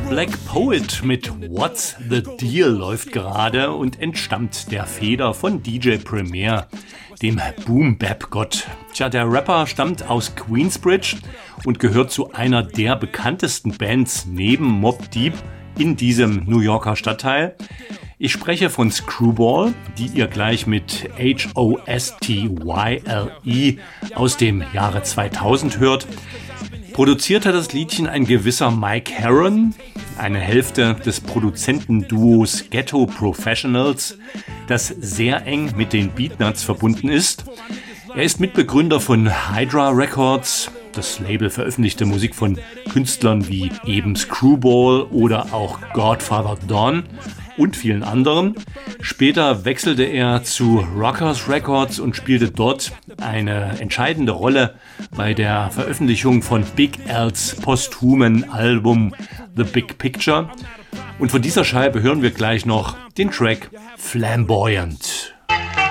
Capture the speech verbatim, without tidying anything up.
Black Poet mit What's the Deal läuft gerade und entstammt der Feder von D J Premier, dem Boom-Bap-Gott. Tja, der Rapper stammt aus Queensbridge und gehört zu einer der bekanntesten Bands neben Mobb Deep in diesem New Yorker Stadtteil. Ich spreche von Screwball, die ihr gleich mit H O S T Y L E aus dem Jahre zweitausend hört. Produziert hat das Liedchen ein gewisser Mike Heron, eine Hälfte des Produzentenduos Ghetto Professionals, das sehr eng mit den Beatnuts verbunden ist. Er ist Mitbegründer von Hydra Records. Das Label veröffentlichte Musik von Künstlern wie eben Screwball oder auch Godfather Don und vielen anderen. Später wechselte er zu Rockers Records und spielte dort eine entscheidende Rolle bei der Veröffentlichung von Big L's posthumen Album The Big Picture. Und von dieser Scheibe hören wir gleich noch den Track Flamboyant.